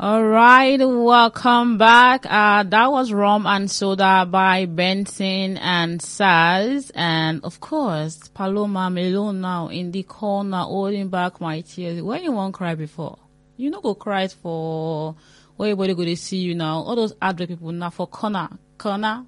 All right, welcome back. That was Rum and Soda by Benson and Saz. And of course, Paloma Melon now in the corner holding back my tears. When you won't cry before, you know, go cry for where everybody go to see you now. All those other people now for corner. Corner.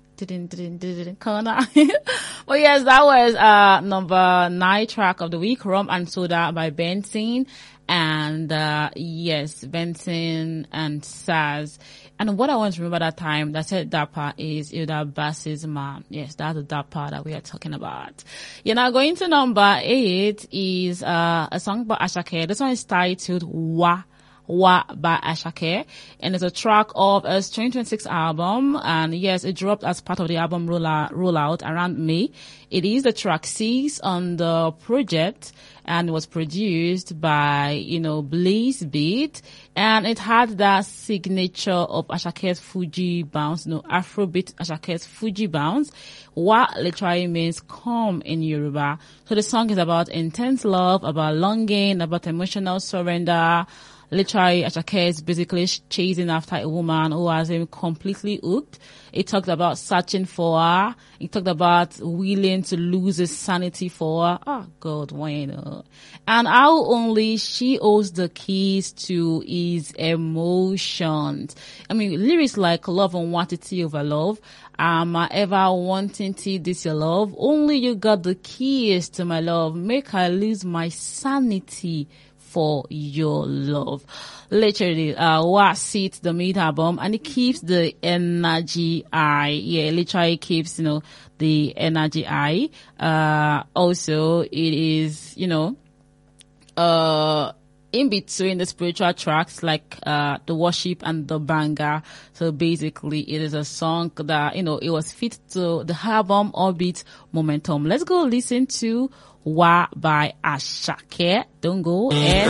But yes, that was number 9 track of the week, Rum and Soda by Benson. And yes, Benson and Saz. And what I want to remember that time that said that part is Hilda Bass's mom. Yes, that's that part that we are talking about. You're now going to number 8 is a song by Ashake. This one is titled Wa by Ashake, and it's a track of a 2026 album, and yes, it dropped as part of the album rollout around May. It is the track 6 on the project, and it was produced by, Blaze Beat, and it had that signature of Ashake's Fuji bounce, Afrobeat Ashake's Fuji bounce. What literally means come in Yoruba. So the song is about intense love, about longing, about emotional surrender. Literally, Ashake is basically chasing after a woman who has him completely hooked. It talked about searching for her. It talked about willing to lose his sanity for her. Oh, God, why? And how only she holds the keys to his emotions. I mean, lyrics like love and quantity over love. Am I ever wanting to this your love? Only you got the keys to my love. Make I lose my sanity for your love. Literally, what sits the mid album, and it keeps the energy high. Yeah, it literally keeps, the energy high. Also, it is, in between the spiritual tracks like the worship and the banger. So basically it is a song that, it was fit to the album Orbit Momentum. Let's go listen to Wa by Ashake. Don't go and